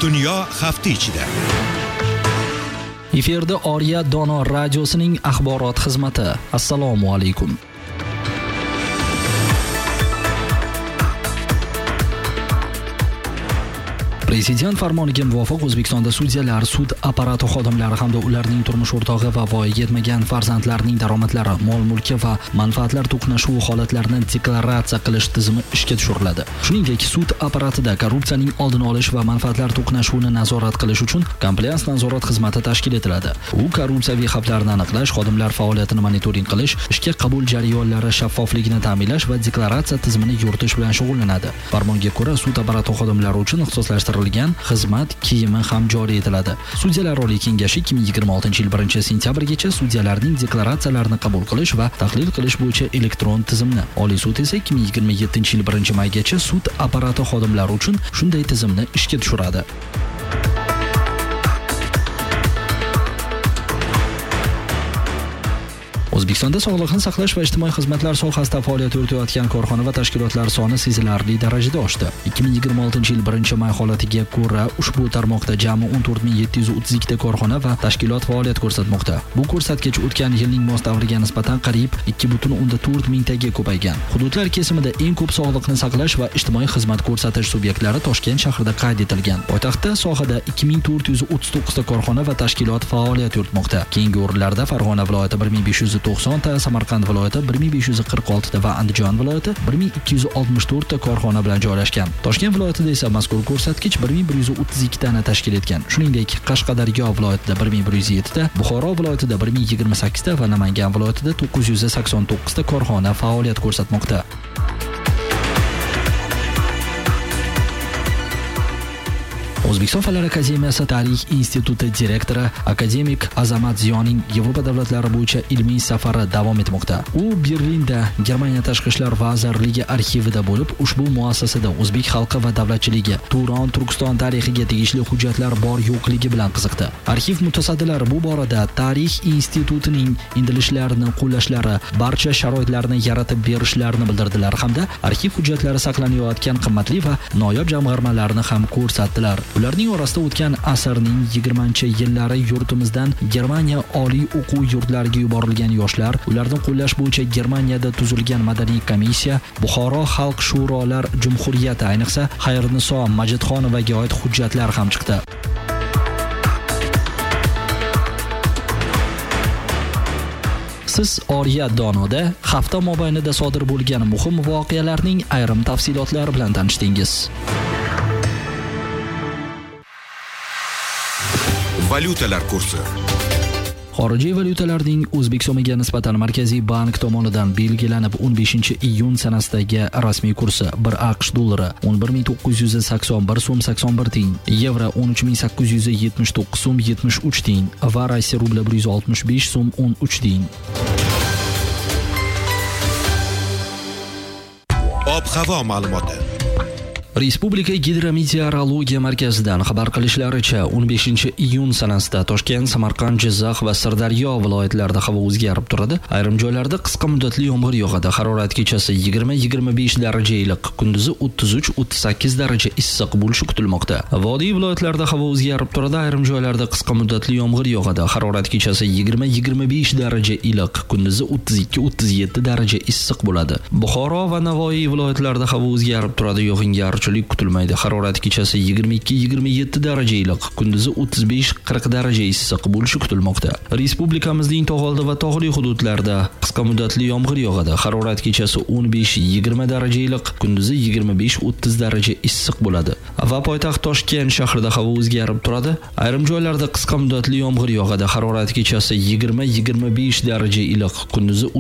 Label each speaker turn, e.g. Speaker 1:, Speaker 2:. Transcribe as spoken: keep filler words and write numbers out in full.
Speaker 1: Dunyo hafta ichida.
Speaker 2: Efirda Oriya Dono radiosining axborot xizmati. Assalomu alaykum. Prezident farmoniga muvofiq O'zbekistonda sudyalar, sud apparati xodimlari hamda ularning turmush o'rtog'i va voyaga yetmagan farzandlarining daromadlari, mol-mulki va manfaatlar to'qnashuvi holatlarini deklaratsiya qilish tizimi ishga tushiriladi. Shuningdek, sud apparatida korrupsiyaning oldini olish va manfaatlar to'qnashuvini nazorat qilish uchun kompleks nazorat xizmati tashkil etiladi. U korrupsiyaviy xavflarni aniqlash, xodimlar faoliyatini monitoring qilish, ishga qabul jarayonlari shaffofligini ta'minlash va deklaratsiya tizimini yuritish bilan shug'ullanadi. Farmonga ko'ra, sud apparati xodimlari uchun ixtisoslashtirilgan xizmat kiyimi ham joriy etiladi. Sudyalar Oliy kengashi ikki ming yigirma oltinchi yil birinchi sentyabrgacha sudyalarning deklaratsiyalarini qabul qilish va tahlil qilish bo'yicha elektron tizimni, Oliy sud esa ikki ming yigirma yettinchi yil birinchi maygacha sud apparati xodimlari uchun shunday tizimni ishga tushiradi. O'zbekistonda sog'liqni saqlash va ijtimoiy xizmatlar sohasida faoliyat yuritayotgan korxona va tashkilotlar soni sezilarli darajada oshdi. ikki ming yigirma oltinchi yil birinchi may holatiga ko'ra ushbu tarmoqda jami o'n to'rt ming yetti yuz o'ttiz ikkita korxona va tashkilot faoliyat ko'rsatmoqda. Bu ko'rsatkich o'tgan yilning mos davriga nisbatan qariyb ikki butun o'ndan to'rt mingtaga ko'paygan. Hududlar kesimida eng ko'p sog'liqni saqlash va ijtimoiy xizmat ko'rsatish subyektlari Toshkent shahrida qayd etilgan. Poytaxtda sohada ikki ming to'rt yuz o'ttiz to'qqizta korxona va tashkilot faoliyat yuritmoqda. Keyingi o'rinlarda Farg'ona viloyati bir ming besh yuz to'qson ta, Samarqand viloyati bir ming besh yuz qirq olti ta va Andijon viloyati bir ming ikki yuz oltmish to'rt ta korxona bilan joylashgan. Toshkent viloyatida esa mazkur ko'rsatkich bir ming bir yuz o'ttiz ikki tani tashkil etgan. Shuningdek, Qashqadaryo viloyatida bir ming bir yuz yetti ta, Buxoro viloyatida bir ming yigirma sakkiz ta va Namangan viloyatida to'qqiz yuz sakson to'qqiz ta korxona faoliyat ko'rsatmoqda. O'zbekiston Fanlar akademiyasi Tarix instituti direktori akademik Azamat Ziyoning Yevropa davlatlari bo'yicha ilmiy safari davom etmoqda. U Berlinda Germaniya tashqi ishlar vazirligi arxivida bo'lib, ushbu muassasada o'zbek xalqi va davlatchiligi, Turon, Turkiston tarixiga tegishli hujjatlar bor yo'qligi bilan qiziqdi. Arxiv mutasaddilari bu borada Tarix institutining indilishlarini qo'llashlari, barcha sharoitlarni yaratib berishlarini bildirdilar hamda arxiv hujjatlari saqlanayotgan qimmatli va noyob jamg'armalarni ham ko'rsatdilar. Ularning orasida o'tgan asrning yigirmanchi yillari yurtimizdan Germaniya oliy o'quv yurtlariga yuborilgan yoshlar, ularni qo'llash bo'yicha Germaniyada tuzilgan madaniy komissiya, Buxoro xalq shurolar jumhuriyati, ayniqsa Xayrniso Majidxonovaga oid hujjatlar ham chiqdi. Siz Oriya Donoda hafta mobaynida sodir bo'lgan muhim voqealarning ayrim tafsilotlari bilan tanishdingiz.
Speaker 1: Valyutalar kursi.
Speaker 2: Xorijiy valyutalarning O'zbek so'miga nisbatan Markaziy bank tomonidan belgilanib o'n beshinchi iyun sanasidagi rasmiy kursi bir AQSh dollari o'n bir ming to'qqiz yuz sakson bir so'm sakson bir tiyin, yevro o'n uch ming sakkiz yuz yetmish to'qqiz so'm yetmish uch tiyin va Rossiya rubli bir yuz oltmish besh so'm o'n uch tiyin.
Speaker 1: Ob-havo ma'lumoti.
Speaker 2: Respublika gidrometeorologiya markazidan xabar qilishlaricha, o'n beshinchi iyun sanasida Toshkent, Samarqand, Jizzax va Sirdaryo viloyatlarida havo o'zgarib turadi. Ayrim joylarda qisqa muddatli yomg'ir yog'adi. Harorat kechasi yigirma yigirma besh daraja iliq, kunduzi o'ttiz uch o'ttiz sakkiz daraja issiq bo'lishi kutilmoqda. Vodiy viloyatlarida havo o'zgarib turadi. Ayrim joylarda qisqa muddatli yomg'ir yog'adi. Harorat kechasi yigirma yigirma besh daraja iliq, kunduzi o'ttiz ikki o'ttiz yetti daraja issiq bo'ladi. Buxoro va Navoiy viloyatlarida havo o'zgarib turadi. Yog'ingarchilik kutilmaydi. Harorat kechasi yigirma ikki yigirma yetti daraja iliq, kunduzi o'ttiz besh qirq daraja issiq bo'lishi kutilmoqda. Respublikamizning tog' oldi va tog'li hududlarida qisqa muddatli yomg'ir yog'adi. Harorat kechasi o'n besh yigirma daraja iliq, kunduzi yigirma besh o'ttiz daraja issiq bo'ladi. Va poytaxt Toshkent shahrida havo o'zgarib turadi. Ayrim joylarda qisqa muddatli yomg'ir yog'adi. Harorat kechasi yigirma yigirma besh daraja iliq, kunduzi